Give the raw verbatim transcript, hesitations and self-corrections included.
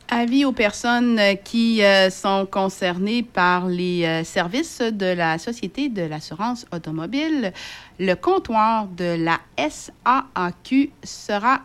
Avis aux personnes qui euh, sont concernées par les euh, services de la Société de l'assurance automobile. Le comptoir de la S A A Q sera